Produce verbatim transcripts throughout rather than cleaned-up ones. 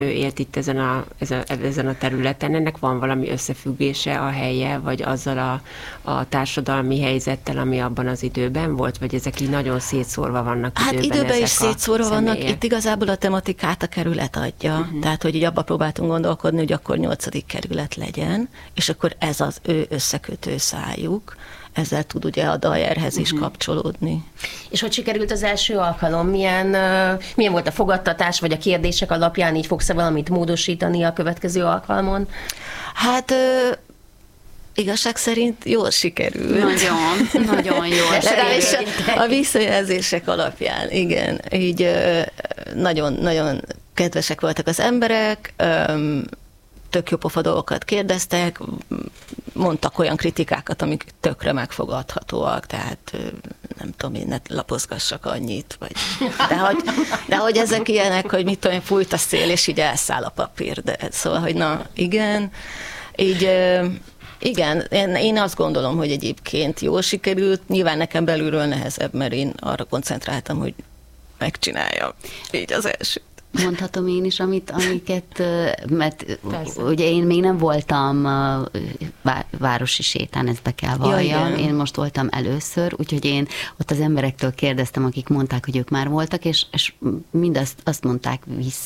élt itt ezen a, ezen, ezen a területen, ennek van valami összefüggése a helye, vagy azzal a, a társadalmi helyzettel, ami abban az időben volt, vagy ezek így nagyon szétszórva vannak hát időben? Hát időben is ezek szétszórva vannak, itt igazából a tematikát a kerület adja, uh-huh. tehát hogy így abba próbáltunk gondolkodni, hogy akkor nyolcadik kerület legyen, és akkor ez az ő összekötő szájuk, ezzel tud ugye a Dajerhez is uh-huh. kapcsolódni. És hogy sikerült az első alkalom? Milyen, uh, milyen volt a fogadtatás, vagy a kérdések alapján így fogsz-e valamit módosítani a következő alkalmon? Hát... Uh, igazság szerint jól sikerül. Nagyon, nagyon jól Legalábbis a visszajelzések alapján, igen. Így uh, nagyon, nagyon kedvesek voltak az emberek, um, tök jó pofa dolgokat kérdeztek, mondtak olyan kritikákat, amik tökre megfogadhatóak, tehát nem tudom én, ne lapozgassak annyit, vagy... De hogy, de hogy ezek ilyenek, hogy mit tudom én, fújt a szél, és így elszáll a papír, de szóval, hogy na, igen, így... Igen, én, én azt gondolom, hogy egyébként jól sikerült, nyilván nekem belülről nehezebb, mert én arra koncentráltam, hogy megcsináljam így az elsőt. Mondhatom én is, amit, amiket, mert Persze. ugye én még nem voltam városi sétán, ezt be kell valljam. Ja, én most voltam először, úgyhogy én ott az emberektől kérdeztem, akik mondták, hogy ők már voltak, és, és mindazt azt mondták vissza,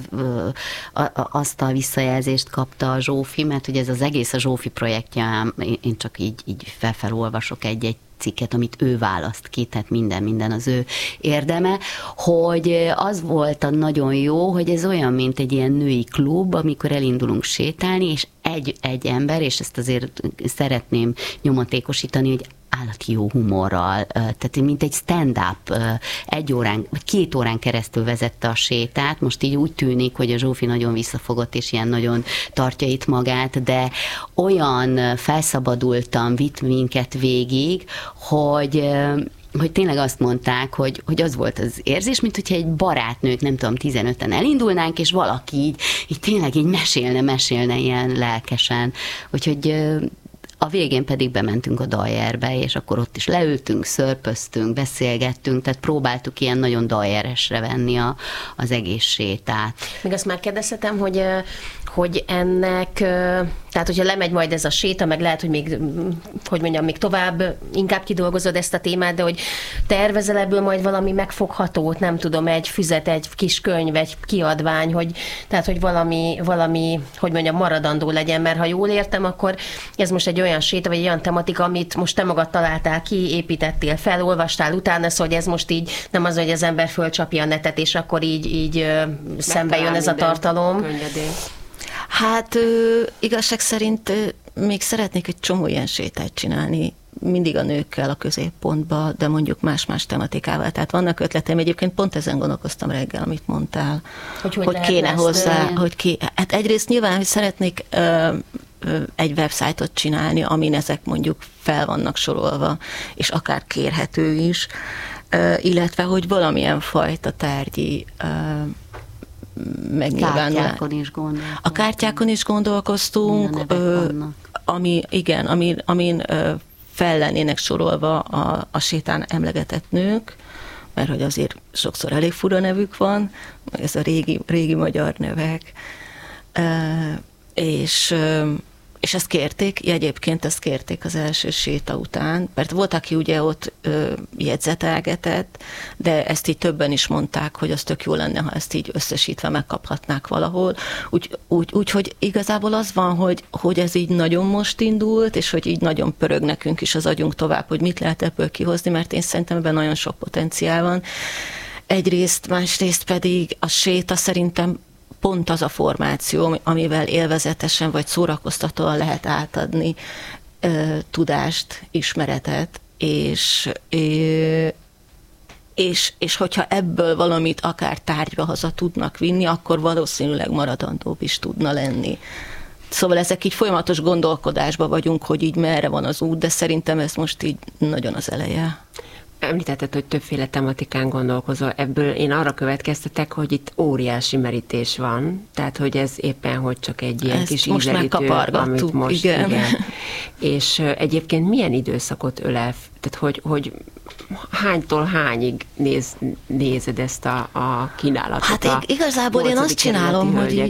azt a visszajelzést kapta a Zsófi, mert ugye ez az egész a Zsófi projektje, én csak így, így felfelolvasok egy-egy cikket, amit ő választ ki, tehát minden, minden az ő érdeme, hogy az volt a nagyon jó, hogy ez olyan, mint egy ilyen női klub, amikor elindulunk sétálni, és egy, egy ember, és ezt azért szeretném nyomatékosítani, hogy állati jó humorral, tehát mint egy stand-up, egy órán, két órán keresztül vezette a sétát, most így úgy tűnik, hogy a Zsófi nagyon visszafogott, és ilyen nagyon tartja itt magát, de olyan felszabadultan vitt minket végig, hogy hogy tényleg azt mondták, hogy, hogy az volt az érzés, mint hogyha egy barátnők, nem tudom, tizenöten elindulnánk, és valaki így, így tényleg így mesélne, mesélne ilyen lelkesen. Úgyhogy a végén pedig bementünk a Dajerbe, és akkor ott is leültünk, szörpöztünk, beszélgettünk, tehát próbáltuk ilyen nagyon dajeresre venni a, az egész sétát. Még azt már kérdezhetem, hogy, hogy ennek, tehát hogyha lemegy majd ez a séta, meg lehet, hogy még, hogy mondjam, még tovább inkább kidolgozod ezt a témát, de hogy tervezel ebből majd valami megfoghatót, nem tudom, egy füzet, egy kis könyv, egy kiadvány, hogy, tehát hogy valami, valami, hogy mondjam, maradandó legyen, mert ha jól értem, akkor ez most egy olyan séta, vagy egy olyan tematika, amit most te magad találtál ki, építettél fel, olvastál utána, szóval hogy ez most így nem az, hogy az ember fölcsapja a netet, és akkor így, így szembe jön ez a tartalom. Könnyedén. Hát igazság szerint még szeretnék egy csomó ilyen sétát csinálni, mindig a nőkkel a középpontba, de mondjuk más-más tematikával. Tehát vannak ötleteim, egyébként pont ezen gondolkoztam reggel, amit mondtál, hogy, hogy, hogy kéne hozzá, de... hogy ki... Hát egyrészt nyilván, hogy szeretnék ö, ö, egy websájtot csinálni, amin ezek mondjuk fel vannak sorolva, és akár kérhető is, ö, illetve, hogy valamilyen fajta tárgyi ö, kártyákon is gondolkoztunk. A kártyákon is gondolkoztunk, ö, ami, igen, amin, amin ö, fel lennének sorolva a, a sétán emlegetett nők, mert hogy azért sokszor elég fura nevük van, ez a régi, régi magyar nevek, ö, és És ezt kérték, egyébként ezt kérték az első séta után, mert volt, aki ugye ott ö, jegyzetelgetett, de ezt így többen is mondták, hogy az tök jó lenne, ha ezt így összesítve megkaphatnák valahol. Úgy, úgy, úgy hogy igazából az van, hogy, hogy ez így nagyon most indult, és hogy így nagyon pörög nekünk is az agyunk tovább, hogy mit lehet ebből kihozni, mert én szerintem ebben nagyon sok potenciál van. Egyrészt, másrészt pedig a séta szerintem pont az a formáció, amivel élvezetesen vagy szórakoztatóan lehet átadni ö, tudást, ismeretet, és, ö, és, és hogyha ebből valamit akár tárgyba haza tudnak vinni, akkor valószínűleg maradandóbb is tudna lenni. Szóval ezek így folyamatos gondolkodásban vagyunk, hogy így merre van az út, de szerintem ez most így nagyon az eleje. említetted, hogy többféle tematikán gondolkozol. Ebből én arra következtetek, hogy itt óriási merítés van, tehát hogy ez éppen, hogy csak egy ilyen ezt kis most ízelítő, amit most, igen. igen. És egyébként milyen időszakot ölel? Tehát hogy, hogy hánytól hányig néz, nézed ezt a, a kínálatot? Hát igazából én azt csinálom, hogy